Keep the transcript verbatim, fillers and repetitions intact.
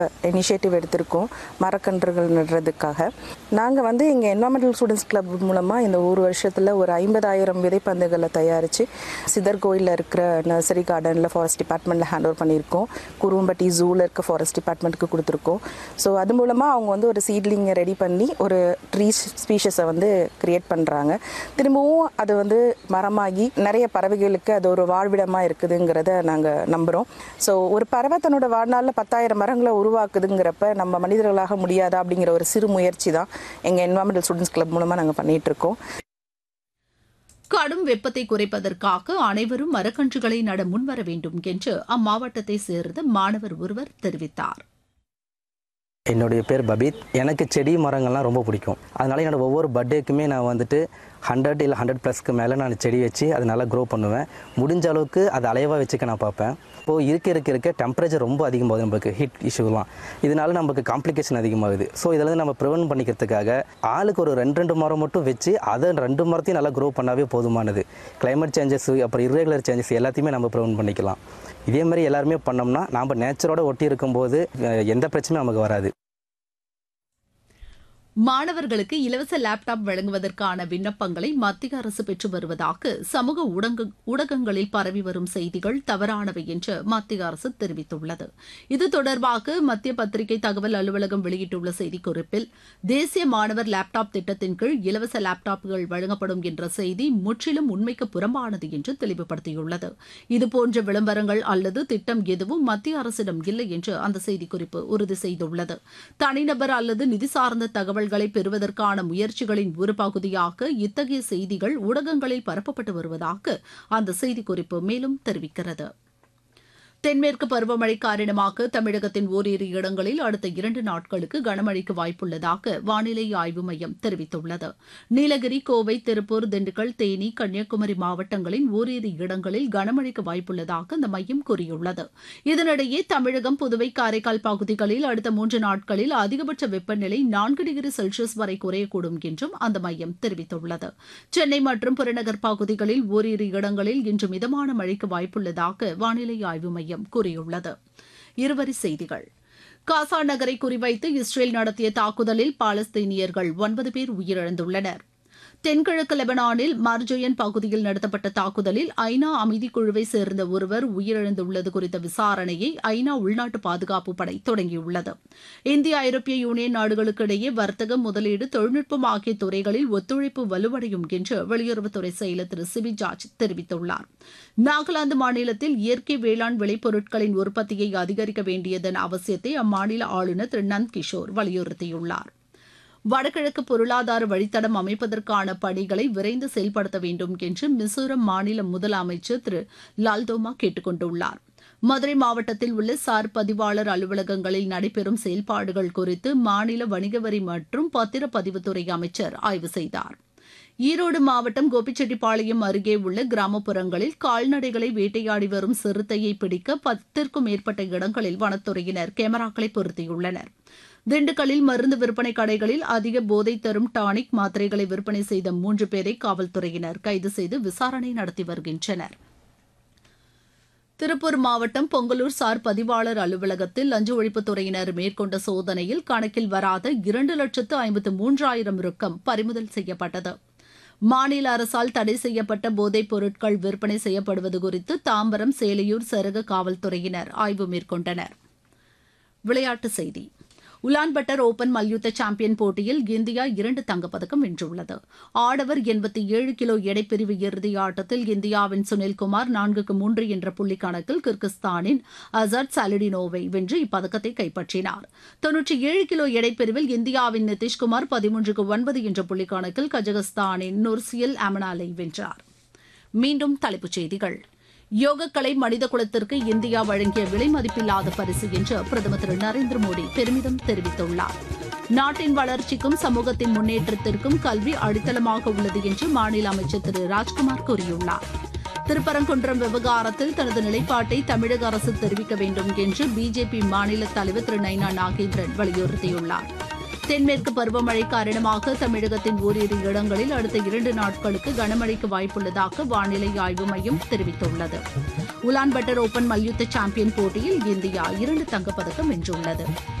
Initiative எடுத்திருக்கோம் மரக்கன்றுகள் நடுறதுக்காக. நாங்கள் வந்து எங்கள் என்வரன்மெண்டல் ஸ்டூடெண்ட்ஸ் கிளப் மூலமாக இந்த ஒரு வருஷத்தில் ஒரு ஐம்பதாயிரம் விதைப்பந்துகளை தயாரித்து சிதர்கோயிலில் இருக்கிற நர்சரி கார்டனில் ஃபாரஸ்ட் டிபார்ட்மெண்ட்டில் ஹேண்ட் ஓவர் பண்ணியிருக்கோம். குருவம்பட்டி ஜூவில் இருக்க ஃபாரஸ்ட் டிபார்ட்மெண்ட்டுக்கு கொடுத்துருக்கோம். ஸோ அது மூலமாக அவங்க வந்து ஒரு சீட்லிங்கை ரெடி பண்ணி ஒரு ட்ரீ ஸ்பீஷஸை வந்து கிரியேட் பண்ணுறாங்க. திரும்பவும் அது வந்து மரமாகி நிறைய பறவைகளுக்கு அது ஒரு வாழ்விடமாக இருக்குதுங்கிறத நாங்கள் நம்புகிறோம். ஸோ ஒரு பறவை தன்னோட வாழ்நாளில் பத்தாயிரம் மரங்களை உருவாக்குதுங்கிறப்ப நம்ம மனிதர்களாக முடியாதா அப்படிங்கிற ஒரு சிறு முயற்சி தான் எங்கள் என்வரன்மெண்டல் ஸ்டூடெண்ட்ஸ் கிளப் மூலமாக நாங்கள் பண்ணிட்டு இருக்கோம். கடும் வெப்பத்தை குறைப்பதற்காக அனைவரும் மரக்கன்றுகளை நட முன்வர வேண்டும் என்று அம்மாவட்டத்தை சேர்ந்த மாணவர் ஒருவர் தெரிவித்தார். என்னுடைய பேர் பபீத். எனக்கு செடி மரங்கள்லாம் ரொம்ப பிடிக்கும். அதனால என்னோடய ஒவ்வொரு பர்த்டேக்குமே நான் வந்துட்டு ஹண்ட்ரட் இல்லை ஹண்ட்ரட் ப்ளஸ்க்கு மேலே நான் செடி வச்சு அதை நல்லா க்ரோ பண்ணுவேன். முடிஞ்ச அளவுக்கு அதை அலைவாக வச்சுக்க நான் பார்ப்பேன். இப்போது இருக்க இருக்க இருக்க டெம்பரேச்சர் ரொம்ப அதிகமாகுது, நமக்கு ஹீட் இஷ்யூலாம். இதனால நமக்கு காம்ப்ளிகேஷன் அதிகமாகுது. ஸோ இதில் நம்ம ப்ரிவென்ட் பண்ணிக்கிறதுக்காக ஆளுக்கு ஒரு ரெண்டு ரெண்டு மரம் மட்டும் வச்சு அதை ரெண்டு மரத்தையும் நல்லா க்ரோ பண்ணாவே போதுமானது. கிளைமேட் சேஞ்சஸ் அப்புறம் இர்ரெகுலர் சேஞ்சஸ் எல்லாத்தையுமே நம்ம ப்ரிவென்ட் பண்ணிக்கலாம். இதே மாதிரி எல்லாருமே பண்ணோம்னா நாம் நேச்சரோட ஒட்டி இருக்கும்போது எந்த பிரச்சனையும் நமக்கு வராது. மாணவர்களுக்கு இலவச லேப்டாப் வழங்குவதற்கான விண்ணப்பங்களை மத்திய அரசு பெற்று வருவதாக சமூக ஊடகங்களில் பரவி வரும் செய்திகள் தவறானவை என்று மத்திய அரசு தெரிவித்துள்ளது. இது தொடர்பாக மத்திய பத்திரிகை தகவல் அலுவலகம் வெளியிட்டுள்ள செய்திக்குறிப்பில், தேசிய மாணவர் லேப்டாப் திட்டத்தின் கீழ் இலவச லேப்டாப்புகள் வழங்கப்படும் என்ற செய்தி முற்றிலும் உண்மைக்கு புறம்பானது என்று தெளிவுபடுத்தியுள்ளது. இதுபோன்ற விளம்பரங்கள் அல்லது திட்டம் எதுவும் மத்திய அரசிடம் இல்லை என்று அந்த செய்திக்குறிப்பு உறுதி செய்துள்ளது. தனிநபர் அல்லது நிதி சார்ந்த தகவல் பெறுவதற்கான முயற்சிகளின் ஒரு பகுதியாக இத்தகைய செய்திகள் ஊடகங்களில் பரப்பப்பட்டு வருவதாக அந்த செய்திக்குறிப்பு மேலும் தெரிவிக்கிறது. தென்மேற்கு பருவமழை காரணமாக தமிழகத்தின் ஓரிரு இடங்களில் அடுத்த இரண்டு நாட்களுக்கு கனமழைக்கு வாய்ப்புள்ளதாக வானிலை ஆய்வு மையம் தெரிவித்துள்ளது. நீலகிரி, கோவை, திருப்பூர், திண்டுக்கல், தேனி, கன்னியாகுமரி மாவட்டங்களின் ஓரிரு இடங்களில் கனமழைக்கு வாய்ப்புள்ளதாக அந்த மையம் கூறியுள்ளது. இதனிடையே தமிழகம், புதுவை, காரைக்கால் பகுதிகளில் அடுத்த மூன்று நாட்களில் அதிகபட்ச வெப்பநிலை நான்கு டிகிரி செல்சியஸ் வரை குறையக்கூடும் என்றும் அந்த மையம் தெரிவித்துள்ளது. சென்னை மற்றும் புறநகர் பகுதிகளில் ஓரிரு இடங்களில் இன்று மிதமான மழைக்கு வாய்ப்புள்ளதாக வானிலை ஆய்வு மையம் கூறியுள்ளது. இருவரி செய்திகள். காசா நகரை குறிவைத்து இஸ்ரேல் நடத்திய தாக்குதலில் பாலஸ்தீனியர்கள் ஒன்பது பேர் உயிரிழந்துள்ளனர். தென்கிழக்கு லெபனானில் மர்ஜோயன் பகுதியில் நடத்தப்பட்ட தாக்குதலில் ஐநா அமைதிக்குழுவை சேர்ந்த ஒருவர் உயிரிழந்துள்ளது குறித்த விசாரணையை ஐநா உள்நாட்டு பாதுகாப்பு படை தொடங்கியுள்ளது. இந்திய ஐரோப்பிய யூனியன் நாடுகளுக்கு இடையே வர்த்தகம், முதலீடு, தொழில்நுட்பம் ஆகிய துறைகளில் ஒத்துழைப்பு வலுவடையும் என்று வெளியுறவுத்துறை செயலர் திரு சிபி ஜார்ஜ் தெரிவித்துள்ளார். நாகாலாந்து மாநிலத்தில் இயற்கை வேளாண் விளைபொருட்களின் உற்பத்தியை அதிகரிக்க வேண்டியதன் அவசியத்தை அம்மாநில ஆளுநர் திரு நந்த் கிஷோர் வலியுறுத்தியுள்ளார். வடகிழக்கு பொருளாதார வழித்தடம் அமைப்பதற்கான பணிகளை விரைந்து செயல்படுத்த வேண்டும் என்று மிசோரம் மாநில முதலமைச்சர் திரு லால்தோமா கேட்டுக் கொண்டுள்ளார். மதுரை மாவட்டத்தில் உள்ள சார் பதிவாளர் அலுவலகங்களில் நடைபெறும் செயல்பாடுகள் குறித்து மாநில வணிக வரி மற்றும் பத்திரப்பதிவுத்துறை அமைச்சர் ஆய்வு செய்தார். ஈரோடு மாவட்டம் கோபிச்செட்டிப்பாளையம் அருகே உள்ள கிராமப்புறங்களில் கால்நடைகளை வேட்டையாடி வரும் சிறுத்தையை பிடிக்க பத்திற்கும் மேற்பட்ட இடங்களில் வனத்துறையினர் கேமராக்களை பொருத்தியுள்ளனர். திண்டுக்கல்லில் மருந்து விற்பனை கடைகளில் அதிக போதை தரும் டானிக் மாத்திரைகளை விற்பனை செய்த மூன்று பேரை காவல்துறையினர் கைது செய்து விசாரணை நடத்தி வருகின்றனர். திருப்பூர் மாவட்டம் பொங்கலூர் சார் பதிவாளர் அலுவலகத்தில் லஞ்ச ஒழிப்புத்துறையினர் மேற்கொண்ட சோதனையில் கணக்கில் வராத இரண்டு லட்சத்து ஐம்பத்து மூன்றாயிரம் ரொக்கம் பறிமுதல் செய்யப்பட்டது. மாநில அரசால் தடை செய்யப்பட்ட போதைப் பொருட்கள் விற்பனை செய்யப்படுவது குறித்து தாம்பரம், சேலையூர் சரக காவல்துறையினர் ஆய்வு மேற்கொண்டனர். விளையாட்டுச் செய்தி. உலான்பட்டர் ஓபன் மல்யுத்த சாம்பியன் போட்டியில் இந்தியா இரண்டு தங்கப்பதக்கம் வென்றுள்ளது. ஆடவர் எண்பத்தி ஏழு கிலோ எடைப்பிரிவு இறுதி ஆட்டத்தில் இந்தியாவின் சுனில்குமார் நான்குக்கு மூன்று என்ற புள்ளி கணக்கில் கிர்கிஸ்தானின் அசாட் சாலிடினோவை வென்று இப்பதக்கத்தை கைப்பற்றினார். தொன்னூற்றி ஏழு கிலோ எடைப்பிரிவில் இந்தியாவின் நிதிஷ்குமார் பதிமூன்றுக்கு ஒன்பது என்ற புள்ளி கணக்கில் கஜகஸ்தானின் நுர்சியல் அமனாலை வென்றார். மீண்டும் தலைப்புச் செய்திகள். யோகக்கலை மனித குலத்திற்கு இந்தியா வழங்கிய விலை மதிப்பில்லாத பரிசு என்று பிரதமர் திரு நரேந்திர மோடி பெருமிதம் தெரிவித்துள்ளார். நாட்டின் வளர்ச்சிக்கும் சமூகத்தின் முன்னேற்றத்திற்கும் கல்வி அடித்தளமாக உள்ளது என்று மாநில அமைச்சர் திரு ராஜ்குமார் கூறியுள்ளார். திருப்பரங்குன்றம் விவகாரத்தில் தனது நிலைப்பாட்டை தமிழக அரசு தெரிவிக்க வேண்டும் என்று பிஜேபி மாநில தலைவர் திரு நைனா நாகேந்திரன் வலியுறுத்தியுள்ளார். தென்மேற்கு பருவமழை காரணமாக தமிழகத்தின் ஓரிரு இடங்களில் அடுத்த இரண்டு நாட்களுக்கு கனமழைக்கு வாய்ப்புள்ளதாக வானிலை ஆய்வு மையம் தெரிவித்துள்ளது. உலான்பட்டர் ஓபன் மல்யுத்த சாம்பியன் போட்டியில் இந்தியா இரண்டு தங்கப்பதக்கம் வென்றுள்ளது.